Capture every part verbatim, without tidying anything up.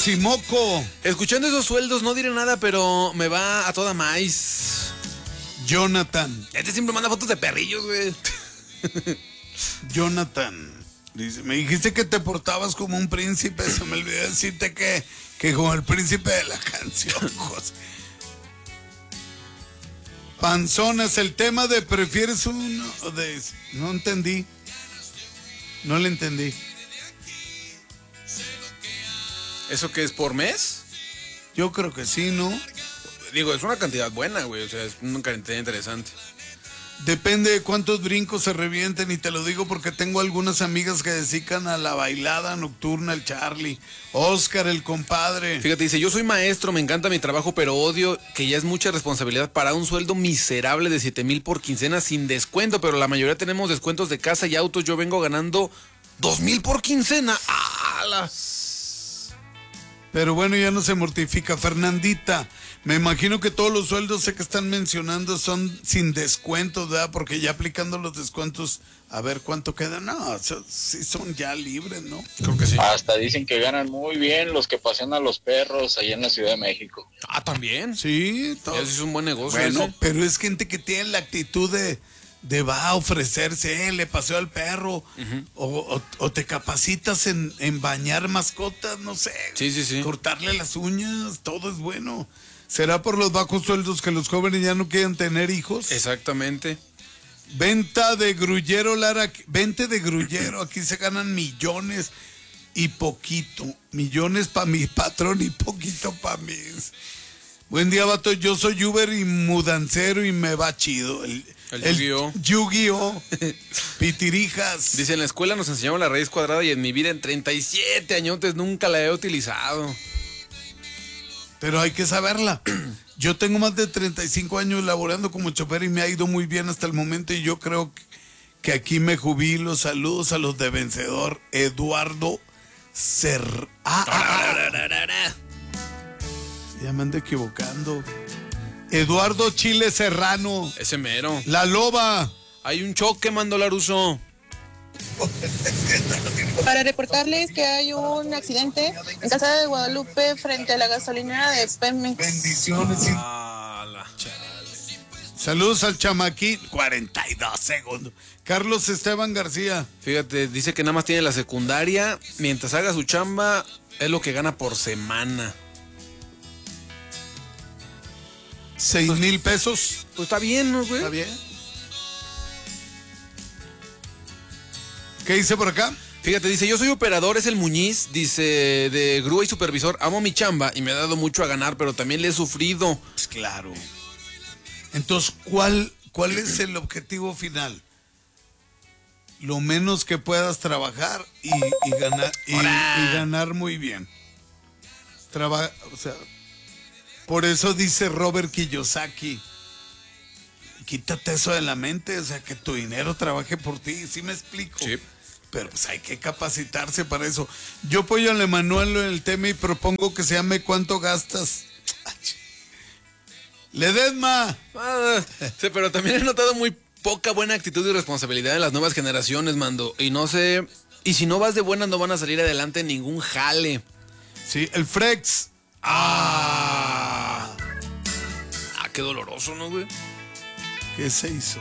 Simoco. Escuchando esos sueldos no diré nada, pero me va a toda maíz. Jonathan. Este siempre manda fotos de perrillos, güey. Jonathan. Dice, me dijiste que te portabas como un príncipe. Se me olvidó decirte que, que como el príncipe de la canción, José. Panzonas, el tema de prefieres uno de... No entendí. No le entendí. ¿Eso qué es por mes? Yo creo que sí, ¿no? Digo, es una cantidad buena, güey. O sea, es una cantidad interesante. Depende de cuántos brincos se revienten, y te lo digo porque tengo algunas amigas que dedican a la bailada nocturna, el Charlie, Oscar, el compadre. Fíjate, dice, yo soy maestro, me encanta mi trabajo, pero odio que ya es mucha responsabilidad para un sueldo miserable de siete mil por quincena sin descuento, pero la mayoría tenemos descuentos de casa y autos. Yo vengo ganando dos mil por quincena. ¡Ala! Pero bueno, ya no se mortifica. Fernandita, me imagino que todos los sueldos sé que están mencionando son sin descuentos, ¿verdad? Porque ya aplicando los descuentos, a ver cuánto queda. No, sí son ya libres, ¿no? Creo que sí. Hasta dicen que ganan muy bien los que pasean a los perros allá en la Ciudad de México. Ah, ¿también? Sí. Todo. Eso es un buen negocio. Bueno, ese. pero es gente que tiene la actitud de... de va a ofrecerse, eh, le paseo al perro, uh-huh. o, o, o te capacitas en, en bañar mascotas, no sé, sí, sí, sí. cortarle las uñas, todo es bueno. ¿Será por los bajos sueldos que los jóvenes ya no quieren tener hijos? Exactamente. Venta de grullero, Lara, venta de grullero, aquí se ganan millones y poquito, millones para mi patrón y poquito para mí. Buen día, vato, yo soy Uber y mudancero y me va chido. El, El, el Yu-Gi-Oh. Yu-Gi-Oh. Pitirijas. Dice, en la escuela nos enseñaron la raíz cuadrada y en mi vida en treinta y siete añotes nunca la he utilizado. Pero hay que saberla. Yo tengo más de treinta y cinco años laborando como chofer y me ha ido muy bien hasta el momento, y yo creo que aquí me jubilo. Saludos a los de Vencedor. Eduardo Ser... Ah, ah, ah. Ya me ando equivocando. Eduardo Chile Serrano. Ese mero. La Loba. Hay un choque, Mando Laruso. Para reportarles que hay un accidente en Calzada de Guadalupe frente a la gasolinera de Pemex. Bendiciones. Ah, la chale. Saludos al chamaquín. cuarenta y dos segundos. Carlos Esteban García. Fíjate, dice que nada más tiene la secundaria. Mientras haga su chamba, es lo que gana por semana. Seis pues, mil pesos. Pues está bien, ¿no, güey? Está bien. ¿Qué dice por acá? Fíjate, dice, yo soy operador, es el Muñiz, dice, de grúa y supervisor. Amo mi chamba y me ha dado mucho a ganar, pero también le he sufrido. Pues claro. Entonces, ¿cuál, cuál es el objetivo final? Lo menos que puedas trabajar y, y, ganar, y, y ganar muy bien. Traba, o sea, por eso dice Robert Kiyosaki, quítate eso de la mente, o sea, que tu dinero trabaje por ti, ¿sí me explico? Sí. Pero pues hay que capacitarse para eso. Yo apoyo al Emanuel en el tema y propongo que se llame ¿Cuánto gastas? Ledesma. Ah, sí, pero también he notado muy poca buena actitud y responsabilidad en las nuevas generaciones, Mando. Y no sé, y si no vas de buenas no van a salir adelante en ningún jale. Sí, el Frex. Ah. Ah, qué doloroso, ¿no, güey? ¿Qué se hizo?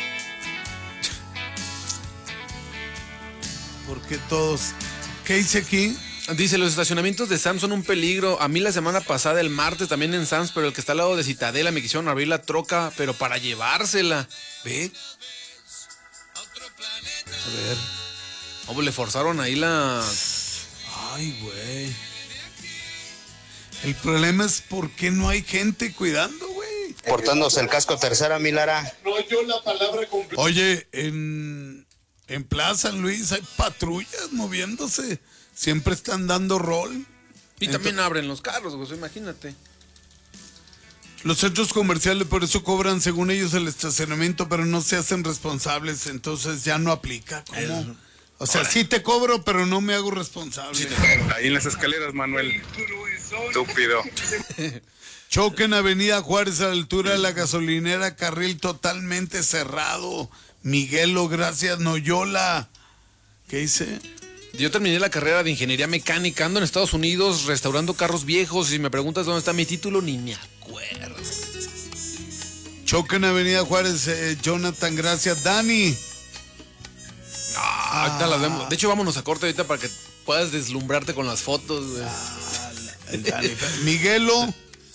Porque todos... ¿Qué hice aquí? Dice, los estacionamientos de Sam's son un peligro. A mí la semana pasada, el martes, también en Sam's, pero el que está al lado de Citadela, me quisieron abrir la troca, pero para llevársela. ¿Ve? A ver. Oh, le forzaron ahí la... Ay, güey. El problema es por qué no hay gente cuidando, güey. Portándose el casco tercera, mi Lara. No, yo la palabra completa. Oye, en, en Plaza San Luis hay patrullas moviéndose. Siempre están dando rol. Y Entonces, también abren los carros, pues imagínate. Los centros comerciales por eso cobran según ellos el estacionamiento, pero no se hacen responsables, entonces ya no aplica. ¿Cómo? El... O sea, ahora, sí te cobro, pero no me hago responsable. Sí te... Ahí en las escaleras, Manuel. Estúpido. Choque en Avenida Juárez a la altura de la gasolinera, carril totalmente cerrado. Miguelo, gracias, Noyola. ¿Qué dice? Yo terminé la carrera de ingeniería mecánica, ando en Estados Unidos restaurando carros viejos y si me preguntas dónde está mi título, ni me acuerdo. Choque en Avenida Juárez, eh, Jonathan, gracias. Dani. Ah, ahorita las vemos. De hecho, vámonos a corte ahorita para que puedas deslumbrarte con las fotos, güey. Ah, el Dani. Miguelo.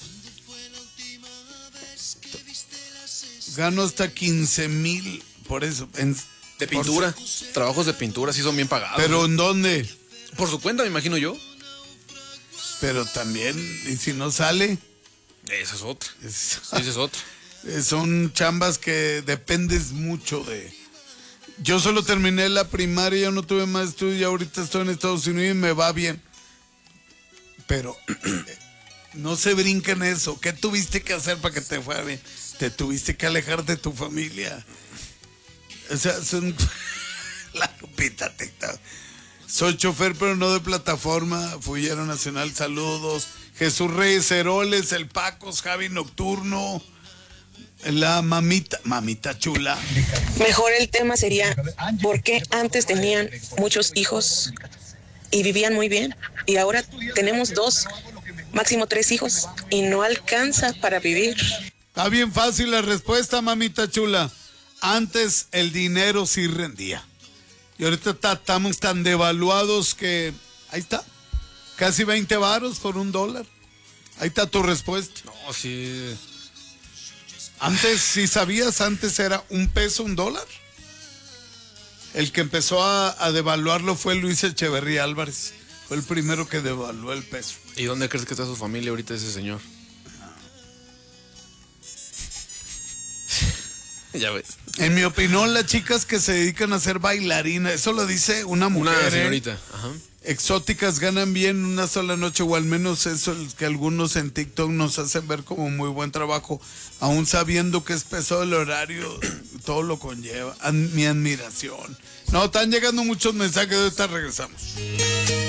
Gano hasta quince mil por eso. En, De pintura. por, Trabajos de pintura sí son bien pagados. ¿Pero en dónde? Por su cuenta, me imagino yo. Pero también, ¿y si no sale? Esa es otra. Es- Esa es otra. Son chambas que dependes mucho de... Yo solo terminé la primaria, yo no tuve más estudios y ahorita estoy en Estados Unidos y me va bien. Pero no se brinquen eso. ¿Qué tuviste que hacer para que te fuera bien? Te tuviste que alejar de tu familia. O sea, son... La Lupita TikTok. Soy chofer, pero no de plataforma. Fullero Nacional, saludos. Jesús Reyes Heroles, el Pacos, Javi Nocturno. La mamita, mamita chula. Mejor el tema sería por qué antes tenían muchos hijos y vivían muy bien y ahora tenemos dos, máximo tres hijos y no alcanza para vivir. Está bien fácil la respuesta, mamita chula. Antes el dinero sí rendía. Y ahorita ta- estamos tan devaluados que... Ahí está. Casi veinte varos por un dólar. Ahí está tu respuesta. No, sí. Antes, si sabías, antes era un peso, un dólar. El que empezó a, a devaluarlo fue Luis Echeverría Álvarez. Fue el primero que devaluó el peso. ¿Y dónde crees que está su familia ahorita ese señor? Ya ves. En mi opinión, las chicas que se dedican a ser bailarinas, eso lo dice una mujer. Una ¿eh? señorita. Ajá. Exóticas ganan bien una sola noche, o al menos eso es que algunos en TikTok nos hacen ver como muy buen trabajo, aún sabiendo que es pesado el horario, todo lo conlleva. Ad- mi admiración. No, están llegando muchos mensajes, ahorita regresamos.